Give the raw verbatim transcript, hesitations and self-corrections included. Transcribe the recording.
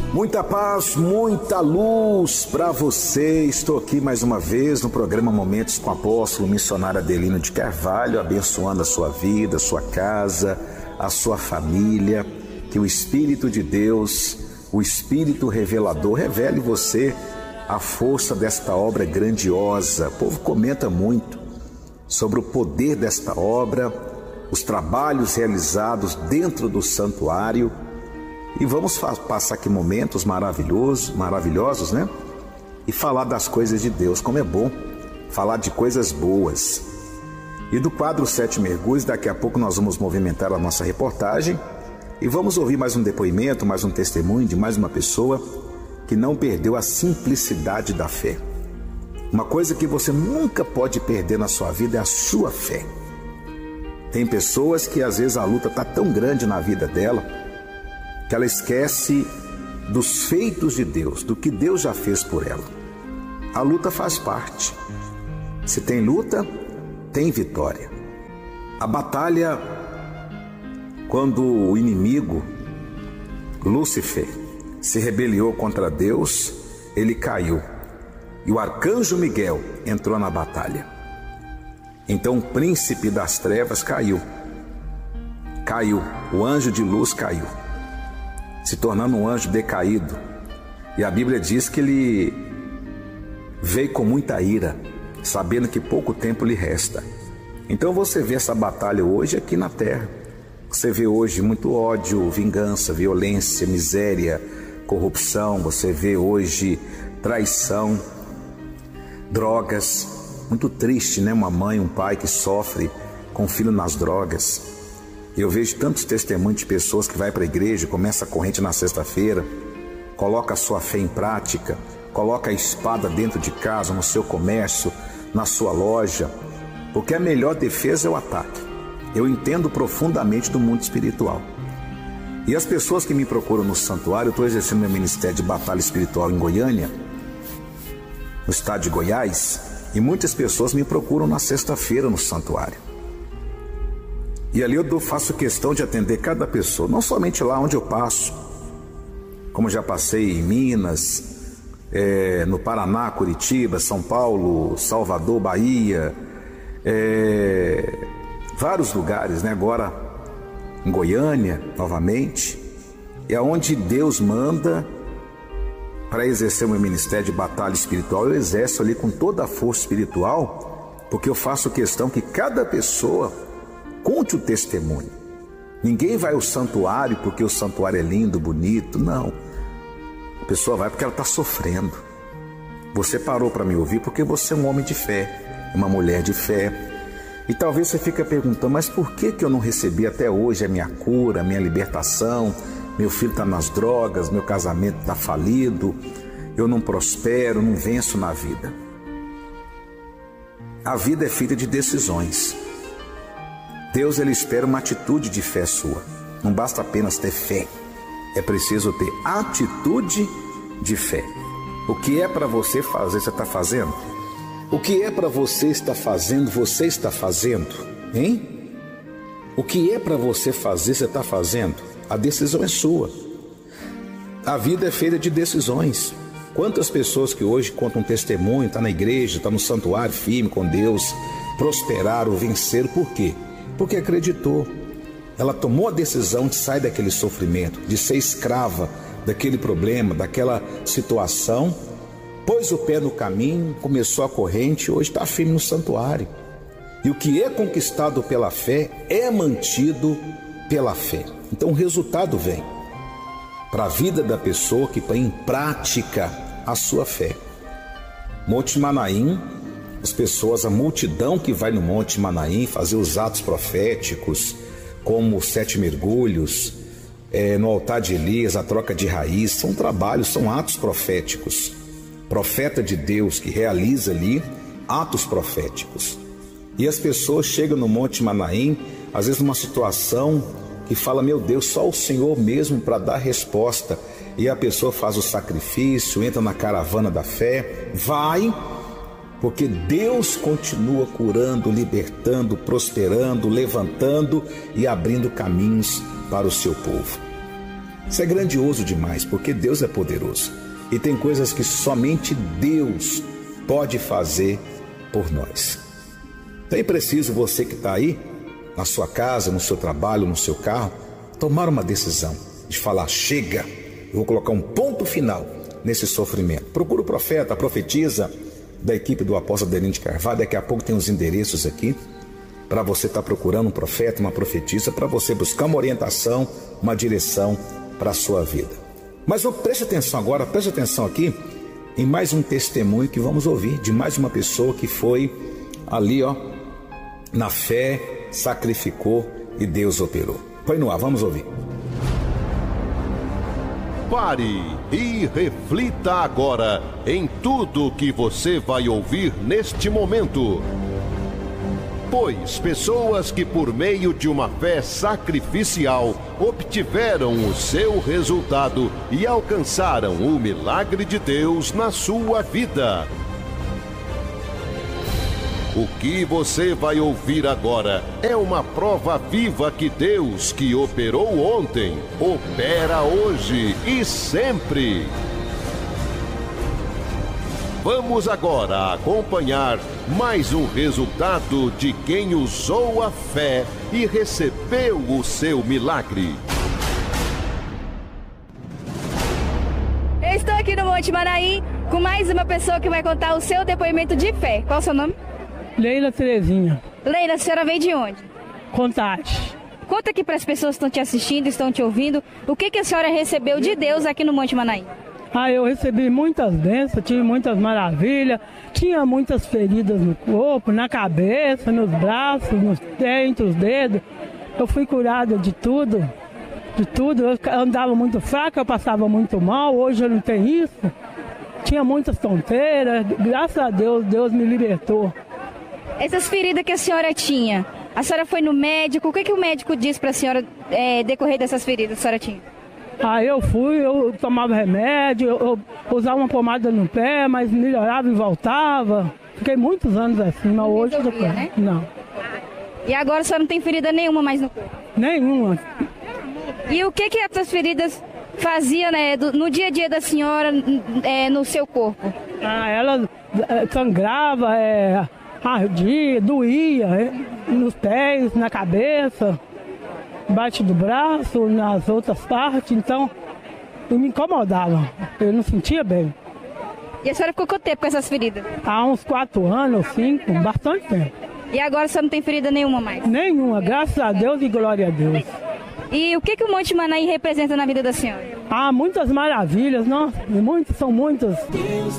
Muita paz, muita luz para você. Estou aqui mais uma vez no programa Momentos com o Apóstolo Missionário Adelino de Carvalho, abençoando a sua vida, a sua casa, a sua família. Que o Espírito de Deus, o Espírito revelador, revele você a força desta obra grandiosa. O povo comenta muito sobre o poder desta obra, os trabalhos realizados dentro do santuário. E vamos passar aqui momentos maravilhosos, maravilhosos, né? E falar das coisas de Deus, como é bom falar de coisas boas. E do quadro Sete Mergulhos, daqui a pouco nós vamos movimentar a nossa reportagem e vamos ouvir mais um depoimento, mais um testemunho de mais uma pessoa que não perdeu a simplicidade da fé. Uma coisa que você nunca pode perder na sua vida é a sua fé. Tem pessoas que às vezes a luta está tão grande na vida dela que ela esquece dos feitos de Deus, do que Deus já fez por ela. A luta faz parte. Se tem luta, tem vitória. A batalha, quando o inimigo, Lúcifer, se rebeliou contra Deus, ele caiu. E o arcanjo Miguel entrou na batalha. Então o príncipe das trevas caiu. Caiu. O anjo de luz caiu, se tornando um anjo decaído. E a Bíblia diz que ele veio com muita ira, sabendo que pouco tempo lhe resta. Então você vê essa batalha hoje aqui na terra. Você vê hoje muito ódio, vingança, violência, miséria, corrupção. Você vê hoje traição, drogas. Muito triste, né? Uma mãe, um pai que sofre com o filho nas drogas. Eu vejo tantos testemunhos de pessoas que vai para a igreja, começa a corrente na sexta-feira, coloca a sua fé em prática, coloca a espada dentro de casa, no seu comércio, na sua loja, porque a melhor defesa é o ataque. Eu entendo profundamente do mundo espiritual. E as pessoas que me procuram no santuário, eu estou exercendo meu ministério de batalha espiritual em Goiânia, no estado de Goiás, e muitas pessoas me procuram na sexta-feira no santuário. E ali eu faço questão de atender cada pessoa, não somente lá onde eu passo, como já passei em Minas, é, no Paraná, Curitiba, São Paulo, Salvador, Bahia, é, vários lugares, né? Agora em Goiânia, novamente, é onde Deus manda para exercer o meu ministério de batalha espiritual. Eu exerço ali com toda a força espiritual, porque eu faço questão que cada pessoa conte o testemunho. Ninguém vai ao santuário porque o santuário é lindo, bonito, não. A pessoa vai porque ela está sofrendo. Você parou para me ouvir porque você é um homem de fé, uma mulher de fé. E talvez você fique perguntando, mas por que que eu não recebi até hoje a minha cura, a minha libertação? Meu filho está nas drogas, meu casamento está falido, eu não prospero, não venço na vida. A vida é feita de decisões. Deus, ele espera uma atitude de fé sua. Não basta apenas ter fé, é preciso ter atitude de fé. O que é para você fazer, você está fazendo? O que é para você estar fazendo, você está fazendo? Hein? O que é para você fazer, você está fazendo? A decisão é sua. A vida é feita de decisões. Quantas pessoas que hoje contam testemunho, está na igreja, está no santuário firme com Deus, prosperaram, venceram, por quê? Porque acreditou. Ela tomou a decisão de sair daquele sofrimento, de ser escrava daquele problema, daquela situação, pôs o pé no caminho, começou a corrente, hoje está firme no santuário. E o que é conquistado pela fé é mantido pela fé. Então o resultado vem para a vida da pessoa que põe em prática a sua fé. Monte Manaim, as pessoas, a multidão que vai no Monte Manaim fazer os atos proféticos, como os sete mergulhos, é, no altar de Elias, a troca de raiz, são trabalhos, são atos proféticos. Profeta de Deus que realiza ali atos proféticos. E as pessoas chegam no Monte Manaim, às vezes numa situação que fala, meu Deus, só o Senhor mesmo para dar resposta. E a pessoa faz o sacrifício, entra na caravana da fé, vai, porque Deus continua curando, libertando, prosperando, levantando e abrindo caminhos para o seu povo. Isso é grandioso demais, porque Deus é poderoso. E tem coisas que somente Deus pode fazer por nós. Então é preciso você que está aí, na sua casa, no seu trabalho, no seu carro, tomar uma decisão de falar, chega, eu vou colocar um ponto final nesse sofrimento. Procura o profeta, a profetisa da equipe do apóstolo Adelino de Carvalho. Daqui a pouco tem os endereços aqui para você estar tá procurando um profeta, uma profetisa, para você buscar uma orientação, uma direção para a sua vida. Mas oh, preste atenção agora, preste atenção aqui em mais um testemunho que vamos ouvir de mais uma pessoa que foi ali, ó, na fé, sacrificou e Deus operou. Põe no ar, vamos ouvir. Pare e reflita agora em tudo que você vai ouvir neste momento. Pois pessoas que por meio de uma fé sacrificial obtiveram o seu resultado e alcançaram o milagre de Deus na sua vida. O que você vai ouvir agora é uma prova viva que Deus, que operou ontem, opera hoje e sempre. Vamos agora acompanhar mais um resultado de quem usou a fé e recebeu o seu milagre. Eu estou aqui no Monte Manaim com mais uma pessoa que vai contar o seu depoimento de fé. Qual é o seu nome? Leila Terezinha. Leila, a senhora veio de onde? Contagem. Conta aqui para as pessoas que estão te assistindo, estão te ouvindo, o que, que a senhora recebeu de Deus aqui no Monte Manaim? Ah, eu recebi muitas bênçãos, tive muitas maravilhas, tinha muitas feridas no corpo, na cabeça, nos braços, nos pés, entre os dedos. Eu fui curada de tudo, de tudo. Eu andava muito fraca, eu passava muito mal, hoje eu não tenho isso. Tinha muitas tonteiras, graças a Deus, Deus me libertou. Essas feridas que a senhora tinha, a senhora foi no médico, o que, que o médico disse para a senhora é, decorrer dessas feridas que a senhora tinha? Ah, eu fui, eu tomava remédio, eu, eu usava uma pomada no pé, mas melhorava e voltava. Fiquei muitos anos assim, mas não hoje eu tô... né? Não. E agora a senhora não tem ferida nenhuma mais no corpo? Nenhuma. E o que que essas feridas faziam, né, do, no dia a dia da senhora, é, no seu corpo? Ah, ela é, sangrava, é, ardia, doía, é, nos pés, na cabeça, embaixo do braço, nas outras partes, então eu me incomodava, eu não sentia bem. E a senhora ficou quanto tempo com essas feridas? Há uns quatro anos, cinco, bastante tempo. E agora a senhora não tem ferida nenhuma mais? Nenhuma, graças a Deus e glória a Deus. E o que, que o Monte Manaim representa na vida da senhora? Há muitas maravilhas, nossa, muitas, são muitas.